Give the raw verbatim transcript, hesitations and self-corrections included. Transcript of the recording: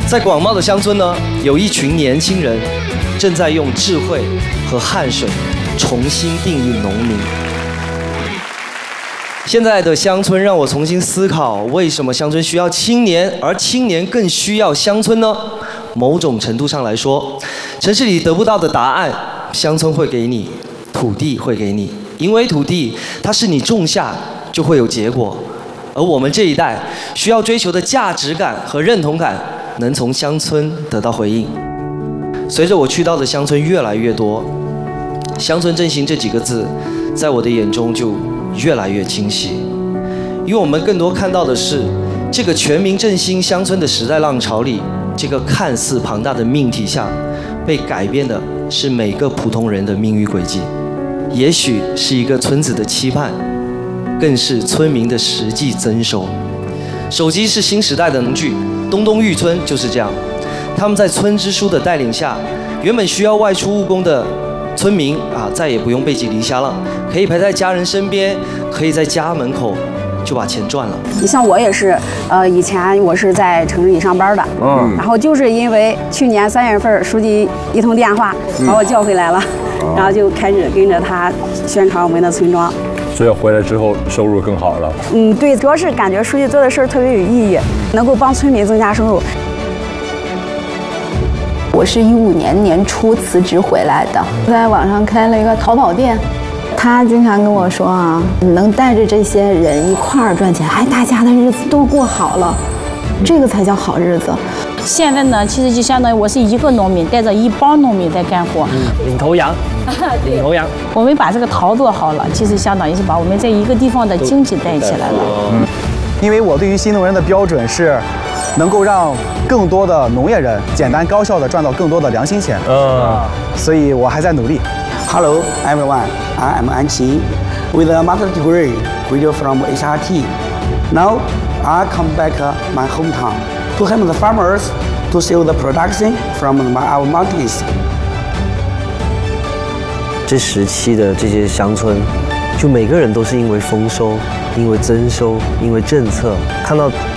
在广袤的乡村呢，有一群年轻人正在用智慧和汗水重新定义农民。现在的乡村让我重新思考，为什么乡村需要青年，而青年更需要乡村呢？某种程度上来说，城市里得不到的答案，乡村会给你，土地会给你，因为土地它是你种下就会有结果，而我们这一代需要追求的价值感和认同感，能从乡村得到回应。随着我去到的乡村越来越多，乡村振兴这几个字，在我的眼中就越来越清晰，因为我们更多看到的是，这个全民振兴乡村的时代浪潮里，这个看似庞大的命题下，被改变的是每个普通人的命运轨迹，也许是一个村子的期盼，更是村民的实际增收。手机是新时代的农具，东东峪村就是这样。他们在村支书的带领下，原本需要外出务工的村民啊，再也不用背井离乡了，可以陪在家人身边，可以在家门口就把钱赚了。 你像我也是，呃，以前我是在城市里上班的，嗯，然后就是因为去年三月份书记一通电话把我叫回来了，嗯、然后就开始跟着他宣传我们的村庄。 所以回来之后收入更好了。 嗯，对，主要是感觉书记做的事儿特别有意义，能够帮村民增加收入。 我是一五年年初辞职回来的，在网上开了一个淘宝店。他经常跟我说啊，能带着这些人一块儿赚钱，哎，大家的日子都过好了，这个才叫好日子。 现在呢，其实就相当于我是一个农民带着一帮农民在干活。 嗯、领头羊，领头羊。 我们把这个淘做好了，其实相当于是把我们在一个地方的经济带起来了。 嗯，因为我对于新农人的标准是，能够让更多的农业人简单高效地赚到更多的良心钱。嗯，所以我还在努力。 Hello everyone, I am An Qin with a master's degree graduated from H R T. Now I come back my hometown to help the farmers to sell the production from our mountains. 这时期的这些乡村，就每个人都是因为丰收、因为增收、因为政策，看到